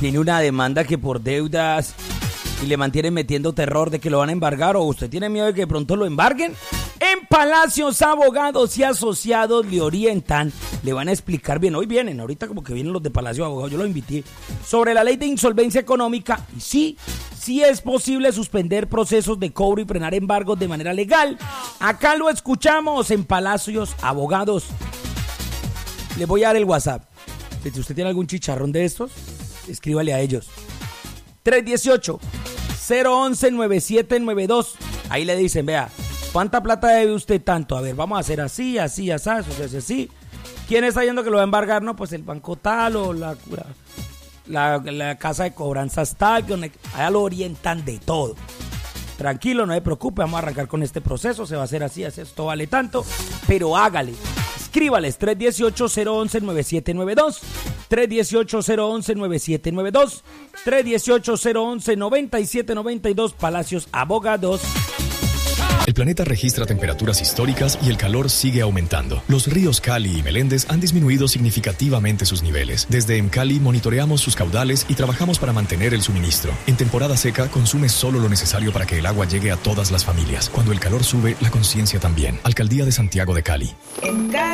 tiene una demanda que por deudas y le mantienen metiendo terror de que lo van a embargar, o usted tiene miedo de que pronto lo embarguen. En Palacios, Abogados y Asociados le orientan, le van a explicar bien. Hoy vienen, ahorita como que vienen los de Palacios Abogados, yo los invité, sobre la ley de insolvencia económica. Y sí es posible suspender procesos de cobro y frenar embargos de manera legal. Acá lo escuchamos en Palacios Abogados. Le voy a dar el WhatsApp. Si usted tiene algún chicharrón de estos, escríbale a ellos. 318-011-9792. Ahí le dicen, vea, ¿cuánta plata debe usted tanto? A ver, vamos a hacer así, así, así, así. ¿Quién está yendo que lo va a embargar? No, pues el banco tal o la casa de cobranzas tal. Allá lo orientan de todo. Tranquilo, no se preocupe, vamos a arrancar con este proceso. Se va a hacer así, esto vale tanto. Pero hágale. Escríbales 318-011-9792, 318-011-9792, 318-011-9792, Palacios Abogados. El planeta registra temperaturas históricas y el calor sigue aumentando. Los ríos Cali y Meléndez han disminuido significativamente sus niveles. Desde EMCALI monitoreamos sus caudales y trabajamos para mantener el suministro. En temporada seca, consume solo lo necesario para que el agua llegue a todas las familias. Cuando el calor sube, la conciencia también. Alcaldía de Santiago de Cali.